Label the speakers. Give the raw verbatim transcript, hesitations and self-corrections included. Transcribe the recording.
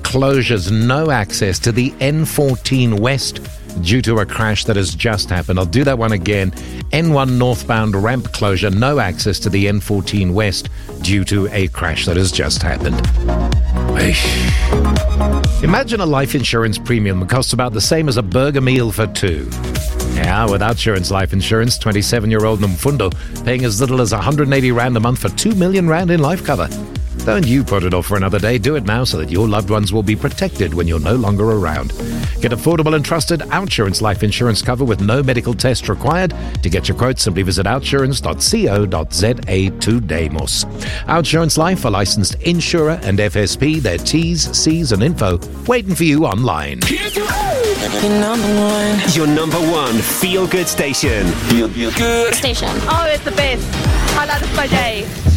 Speaker 1: closures, no access to the N fourteen West due to a crash that has just happened. I'll do that one again. N one northbound ramp closure, no access to the N fourteen West due to a crash that has just happened. Imagine a life insurance premium that costs about the same as a burger meal for two. Yeah, with Outsurance Life Insurance, twenty-seven-year-old Mfundo paying as little as one hundred eighty rand a month for two million rand in life cover. Don't you put it off for another day. Do it now so that your loved ones will be protected when you're no longer around. Get affordable and trusted Outsurance Life Insurance cover with no medical test required. To get your quote, simply visit outsurance dot co dot za today. Mos. Outsurance Life, a licensed insurer, and F S P, their T's, C's and info waiting for you online.
Speaker 2: Your number one. Your number one feel-good station. Feel good.
Speaker 3: Station.
Speaker 4: Oh, it's the best. Highlight of my day.